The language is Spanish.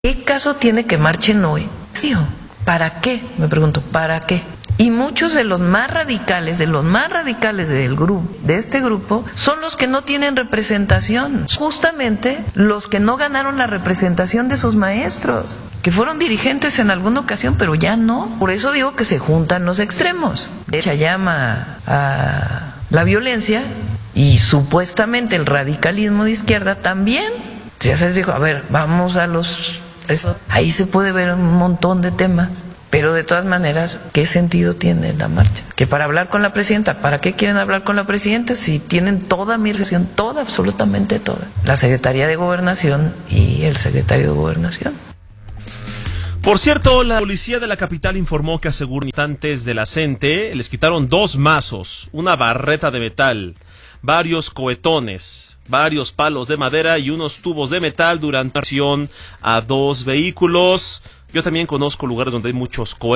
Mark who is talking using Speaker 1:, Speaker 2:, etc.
Speaker 1: ¿Qué caso tiene que marchen hoy? Sí, ¿para qué? Me pregunto, ¿para qué? Y muchos de los más radicales del grupo, de este grupo, son los que no tienen representación. Justamente los que no ganaron la representación de sus maestros, que fueron dirigentes en alguna ocasión, pero ya no. Por eso digo que se juntan los extremos. Ella llama a la violencia y supuestamente el radicalismo de izquierda también. Ya se les dijo, a ver, vamos a los... Ahí se puede ver un montón de temas. Pero de todas maneras, ¿qué sentido tiene la marcha? Que para hablar con la presidenta, ¿para qué quieren hablar con la presidenta si tienen toda mi relación, toda, absolutamente toda? La Secretaría de Gobernación y el secretario de Gobernación.
Speaker 2: Por cierto, la policía de la capital informó que a seguridades de la CENTE les quitaron 2 mazos, una barreta de metal, varios cohetones, varios palos de madera y unos tubos de metal durante acción a 2 vehículos. Yo también conozco lugares donde hay muchos cohetes.